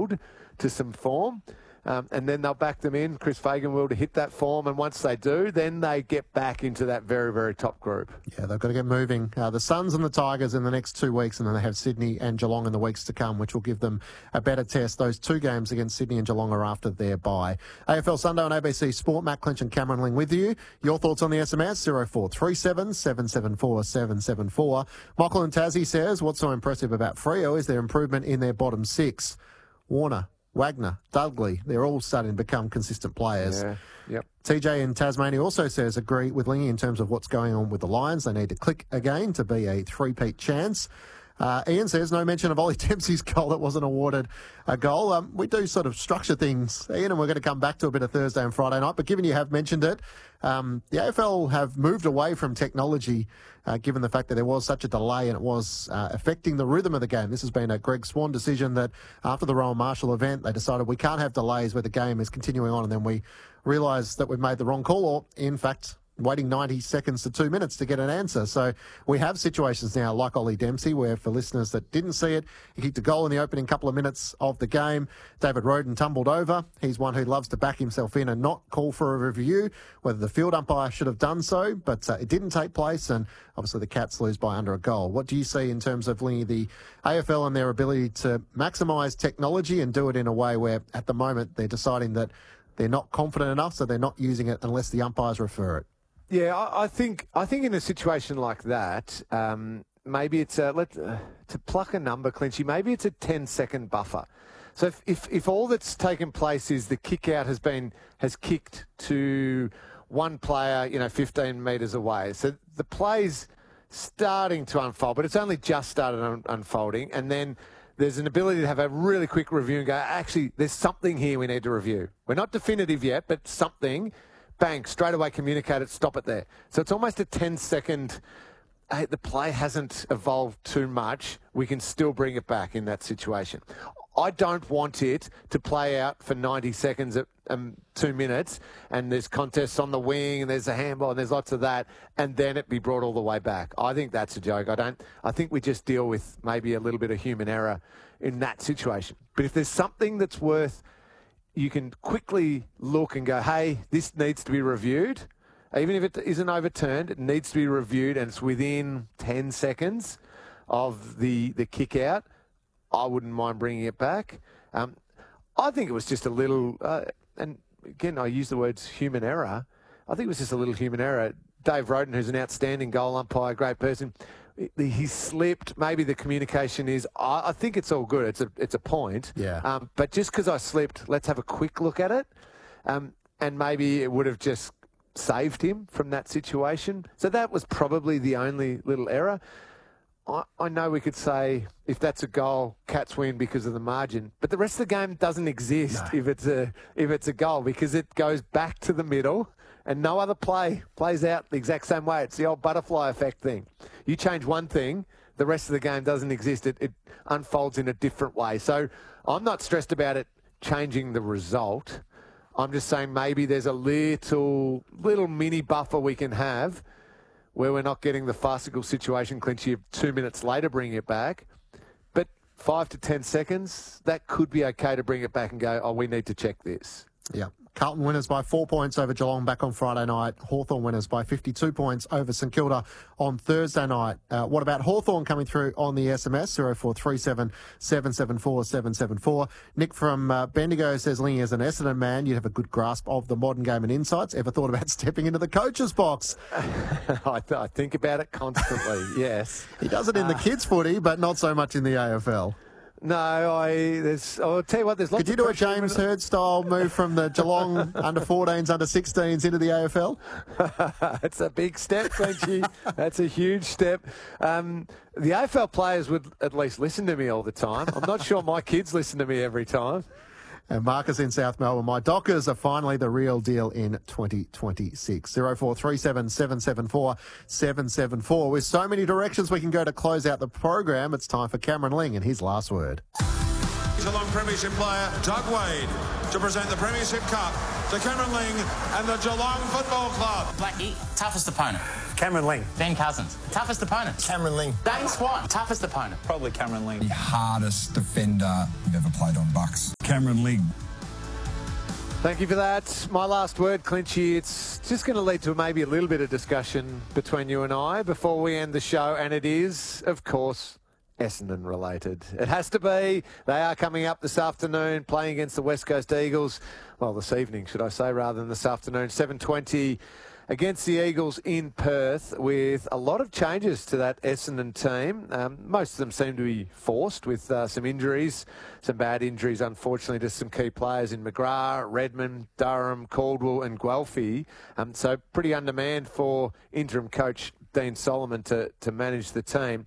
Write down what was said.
build to some form. And then they'll back them in, Chris Fagan will, to hit that form. And once they do, then they get back into that very, very top group. Yeah, they've got to get moving. The Suns and the Tigers in the next 2 weeks, and then they have Sydney and Geelong in the weeks to come, which will give them a better test. Those 2 games against Sydney and Geelong are after their bye. AFL Sunday on ABC Sport. Matt Clinch and Cameron Ling with you. Your thoughts on the SMS? 0437 774 774. Michael and Tassie says, what's so impressive about Freo is their improvement in their bottom 6. Warner, Wagner, Dudley, they're all starting to become consistent players. Yeah. Yep. TJ in Tasmania also says, agree with Lingy in terms of what's going on with the Lions. They need to click again to be a three-peat chance. Ian says, no mention of Ollie Dempsey's goal that wasn't awarded a goal. We do sort of structure things, Ian, and we're going to come back to a bit of Thursday and Friday night. But given you have mentioned it, the AFL have moved away from technology, given the fact that there was such a delay and it was affecting the rhythm of the game. This has been a Greg Swan decision that after the Rowan Marshall event, they decided we can't have delays where the game is continuing on, and then we realised that we've made the wrong call, or in fact waiting 90 seconds to 2 minutes to get an answer. So we have situations now like Ollie Dempsey where, for listeners that didn't see it, he kicked a goal in the opening couple of minutes of the game. David Roden tumbled over. He's one who loves to back himself in and not call for a review, whether the field umpire should have done so, but it didn't take place, and obviously the Cats lose by under a goal. What do you see in terms of the AFL and their ability to maximise technology and do it in a way where at the moment they're deciding that they're not confident enough, so they're not using it unless the umpires refer it? Yeah, I think in a situation like that, maybe it's to pluck a number, Clinchy, maybe it's a 10-second buffer. So if all that's taken place is the kick out has kicked to one player, 15 metres away. So the play's starting to unfold, but it's only just started unfolding, and then there's an ability to have a really quick review and go, actually, there's something here we need to review. We're not definitive yet, but something. Bang, straight away communicate it, stop it there. So it's almost a 10-second, hey, the play hasn't evolved too much, we can still bring it back in that situation. I don't want it to play out for 90 seconds at 2 minutes, and there's contests on the wing and there's a handball and there's lots of that, and then it be brought all the way back. I think that's a joke. I think we just deal with maybe a little bit of human error in that situation. But if there's something that's worth, you can quickly look and go, hey, this needs to be reviewed. Even if it isn't overturned, it needs to be reviewed, and it's within 10 seconds of the kick out. I wouldn't mind bringing it back. I think it was just a little, and again, I use the words human error. I think it was just a little human error. Dave Roden, who's an outstanding goal umpire, great person, he slipped. Maybe the communication is, I think it's all good. It's a point. Yeah. But just because I slipped, let's have a quick look at it. And maybe it would have just saved him from that situation. So that was probably the only little error. I know we could say if that's a goal, Cats win because of the margin, but the rest of the game doesn't exist if it's a goal, because it goes back to the middle and no other play plays out the exact same way. It's the old butterfly effect thing. You change one thing, the rest of the game doesn't exist. It unfolds in a different way. So I'm not stressed about it changing the result. I'm just saying maybe there's a little mini buffer we can have where we're not getting the farcical situation, Clinchy, of 2 minutes later bringing it back. But 5 to 10 seconds, that could be okay to bring it back and go, oh, we need to check this. Yeah. Carlton winners by 4 points over Geelong back on Friday night. Hawthorn winners by 52 points over St Kilda on Thursday night. What about Hawthorn coming through on the SMS? 0437 774 774. Nick from Bendigo says, Lingy, as an Essendon man, you'd have a good grasp of the modern game and insights. Ever thought about stepping into the coach's box? I think about it constantly, yes. He does it in the kids' footy, but not so much in the AFL. No, I'll tell you what, there's lots of... Could you do a James Hird-style move from the Geelong under-14s, under-16s into the AFL? It's a big step, Clinchy. That's a huge step. The AFL players would at least listen to me all the time. I'm not sure my kids listen to me every time. And Marcus in South Melbourne, my Dockers are finally the real deal in 2026. 0437 774 774. With so many directions we can go to close out the program, it's time for Cameron Ling and his last word. Geelong Premiership player Doug Wade to present the Premiership Cup to Cameron Ling and the Geelong Football Club. Blackie, toughest opponent? Cameron Ling. Ben Cousins. Toughest opponent. Cameron Ling. Dane Swan. Toughest opponent. Probably Cameron Ling. The hardest defender you've ever played on Bucks. Cameron Ling. Thank you for that. My last word, Clinchy, it's just going to lead to maybe a little bit of discussion between you and I before we end the show, and it is, of course, Essendon related. It has to be. They are coming up this afternoon, playing against the West Coast Eagles. Well, this evening, should I say, rather than this afternoon, 7:20 against the Eagles in Perth, with a lot of changes to that Essendon team. Most of them seem to be forced with some injuries, some bad injuries, unfortunately, to some key players in McGrath, Redmond, Durham, Caldwell and Guelphy. So pretty undermanned for interim coach Dean Solomon to manage the team.